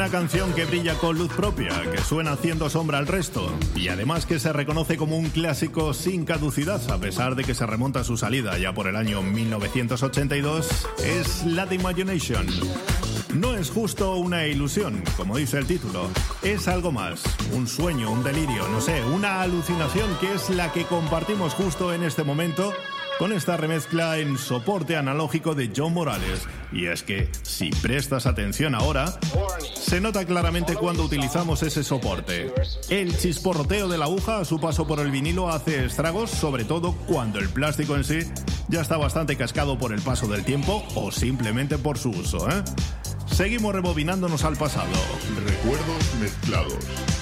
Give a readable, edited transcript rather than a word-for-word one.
Una canción que brilla con luz propia, que suena haciendo sombra al resto y además que se reconoce como un clásico sin caducidad a pesar de que se remonta a su salida ya por el año 1982, es Late Imagination. No es justo una ilusión, como dice el título, es algo más, un sueño, un delirio, no sé, una alucinación que es la que compartimos justo en este momento con esta remezcla en soporte analógico de John Morales. Y es que, si prestas atención ahora, se nota claramente cuando utilizamos ese soporte. El chisporroteo de la aguja a su paso por el vinilo hace estragos, sobre todo cuando el plástico en sí ya está bastante cascado por el paso del tiempo o simplemente por su uso, ¿eh? Seguimos rebobinándonos al pasado. Recuerdos mezclados.